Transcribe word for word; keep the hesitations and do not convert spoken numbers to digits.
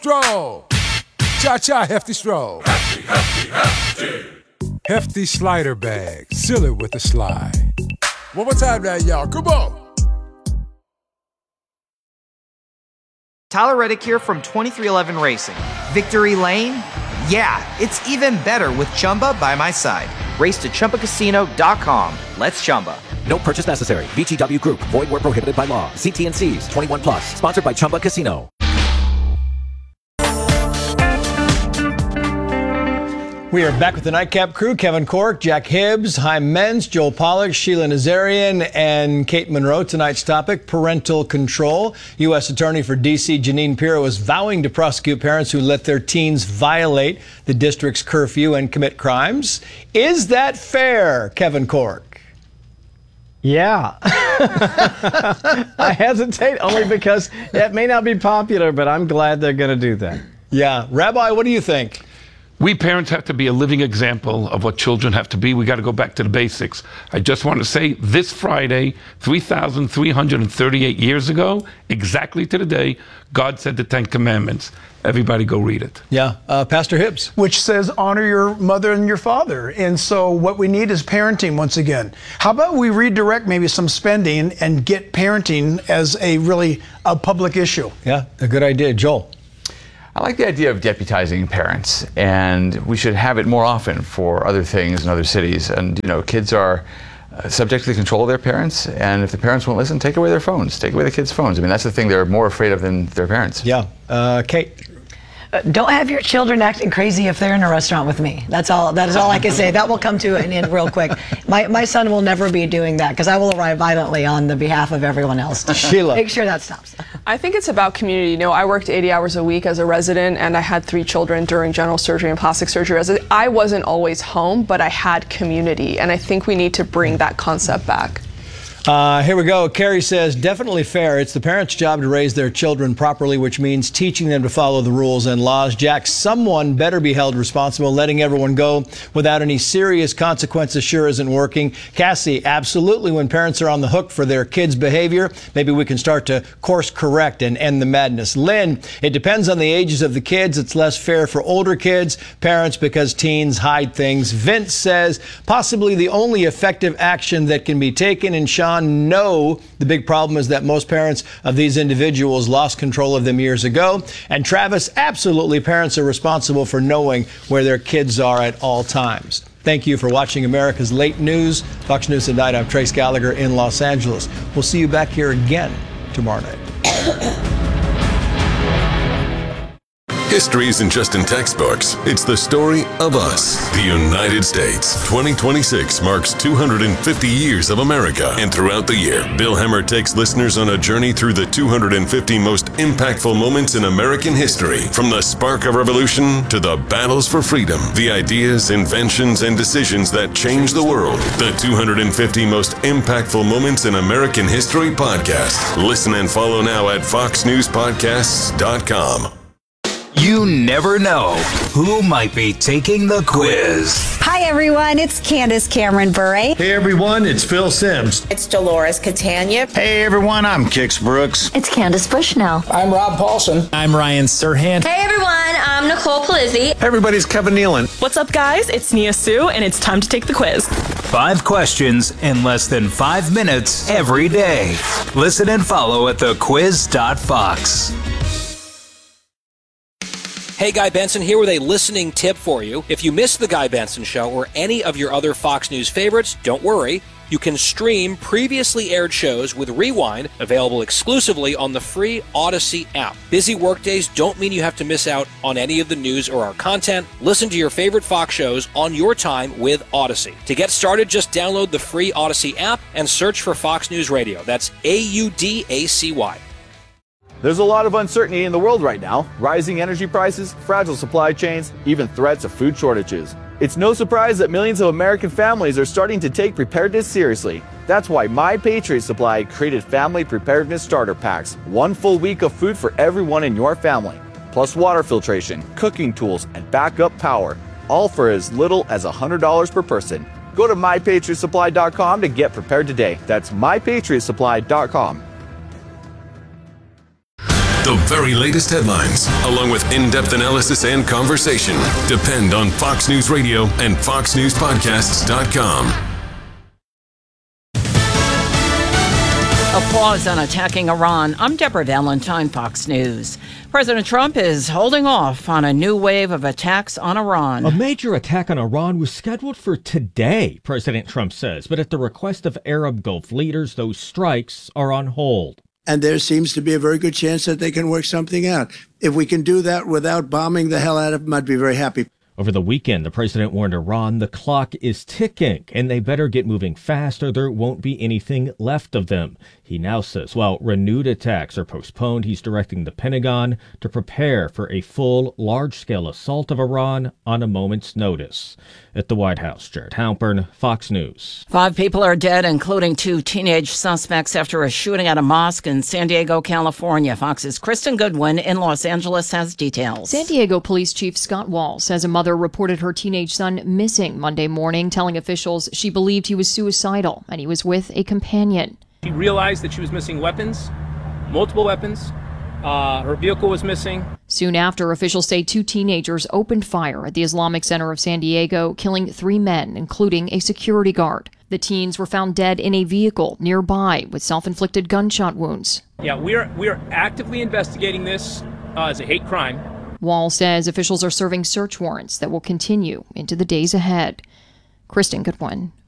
Stroll. Cha-cha, hefty stroll. Hefty, hefty, hefty. Hefty slider bag. Seal it with a slide. One more time now, y'all. Come on. Tyler Reddick here from twenty-three eleven Racing. Victory Lane? Yeah, it's even better with Chumba by my side. Race to Chumba Casino dot com. Let's Chumba. No purchase necessary. V G W Group. Void where prohibited by law. See T and C's. twenty-one plus. Sponsored by Chumba Casino. We are back with the Nightcap crew. Kevin Cork, Jack Hibbs, Chaim Menz, Joel Pollak, Sheila Nazarian, and Kate Monroe. Tonight's topic, parental control. U S Attorney for D C Jeanine Pirro is vowing to prosecute parents who let their teens violate the district's curfew and commit crimes. Is that fair, Kevin Cork? Yeah. I hesitate only because it may not be popular, but I'm glad they're going to do that. Yeah. Rabbi, what do you think? We parents have to be a living example of what children have to be. We got to go back to the basics. I just want to say this Friday, three thousand three hundred thirty-eight years ago, exactly to the day, God said the Ten Commandments. Everybody go read it. Yeah. Uh, Pastor Hibbs. Which says honor your mother and your father. And so what we need is parenting once again. How about we redirect maybe some spending and get parenting as a really a public issue? Yeah, a good idea. Joel. I like the idea of deputizing parents, and we should have it more often for other things in other cities. And, you know, kids are uh, subject to the control of their parents, and if the parents won't listen, take away their phones. Take away the kids' phones. I mean, that's the thing they're more afraid of than their parents. Yeah. Uh, Kate. Uh, don't have your children acting crazy if they're in a restaurant with me. That's all. That is all I can say. That will come to an end real quick. My my son will never be doing that because I will arrive violently on the behalf of everyone else. Sheila. Make sure that stops. I think it's about community. You know, I worked eighty hours a week as a resident, and I had three children during general surgery and plastic surgery. As a, I wasn't always home, but I had community, and I think we need to bring that concept back. Uh, here we go. Carrie says, definitely fair. It's the parents' job to raise their children properly, which means teaching them to follow the rules and laws. Jack, someone better be held responsible. Letting everyone go without any serious consequences sure isn't working. Cassie, absolutely. When parents are on the hook for their kids' behavior, maybe we can start to course correct and end the madness. Lynn, it depends on the ages of the kids. It's less fair for older kids, parents, because teens hide things. Vince says, possibly the only effective action that can be taken. And Sean, no, the big problem is that most parents of these individuals lost control of them years ago. And Travis, absolutely, parents are responsible for knowing where their kids are at all times. Thank you for watching America's Late News. Fox News at Night. I'm Trace Gallagher in Los Angeles. We'll see you back here again tomorrow night. History isn't just in textbooks. It's the story of us. The United States. twenty twenty-six marks two hundred fifty years of America. And throughout the year, Bill Hemmer takes listeners on a journey through the two hundred fifty most impactful moments in American history. From the spark of revolution to the battles for freedom. The ideas, inventions, and decisions that changed the world. The two hundred fifty most impactful moments in American history podcast. Listen and follow now at fox news podcasts dot com. You never know who might be taking the quiz. Hi, everyone. It's Candace Cameron Bure. Hey, everyone. It's Phil Sims. It's Dolores Catania. Hey, everyone. I'm Kix Brooks. It's Candace Bushnell. I'm Rob Paulson. I'm Ryan Serhant. Hey, everyone. I'm Nicole Palizzi. Hey, everybody's Kevin Nealon. What's up, guys? It's Nia Sue, and it's time to take the quiz. Five questions in less than five minutes every day. Listen and follow at the quiz dot fox. Hey, Guy Benson here with a listening tip for you. If you missed The Guy Benson Show or any of your other Fox News favorites, don't worry. You can stream previously aired shows with Rewind, available exclusively on the free Odyssey app. Busy workdays don't mean you have to miss out on any of the news or our content. Listen to your favorite Fox shows on your time with Odyssey. To get started, just download the free Odyssey app and search for Fox News Radio. That's A U D A C Y. There's a lot of uncertainty in the world right now. Rising energy prices, fragile supply chains, even threats of food shortages. It's no surprise that millions of American families are starting to take preparedness seriously. That's why My Patriot Supply created Family Preparedness Starter Packs. One full week of food for everyone in your family. Plus water filtration, cooking tools, and backup power. All for as little as one hundred dollars per person. Go to my patriot supply dot com to get prepared today. That's my patriot supply dot com. The very latest headlines, along with in-depth analysis and conversation, depend on Fox News Radio and fox news podcasts dot com. A pause on attacking Iran. I'm Deborah Valentine, Fox News. President Trump is holding off on a new wave of attacks on Iran. A major attack on Iran was scheduled for today, President Trump says, but at the request of Arab Gulf leaders, those strikes are on hold. And there seems to be a very good chance that they can work something out. If we can do that without bombing the hell out of them, I'd be very happy. Over the weekend, the president warned Iran the clock is ticking and they better get moving fast or there won't be anything left of them. He now says while renewed attacks are postponed, he's directing the Pentagon to prepare for a full, large-scale assault of Iran on a moment's notice. At the White House, Jared Halpern, Fox News. Five people are dead, including two teenage suspects after a shooting at a mosque in San Diego, California. Fox's Kristen Goodwin in Los Angeles has details. San Diego Police Chief Scott Wall says a mother reported her teenage son missing Monday morning, telling officials she believed he was suicidal and he was with a companion. She realized that she was missing weapons, multiple weapons. Uh, her vehicle was missing. Soon after, officials say two teenagers opened fire at the Islamic Center of San Diego, killing three men, including a security guard. The teens were found dead in a vehicle nearby with self-inflicted gunshot wounds. Yeah, we're we're actively investigating this uh, as a hate crime. Wall says officials are serving search warrants that will continue into the days ahead. Kristen Goodwin,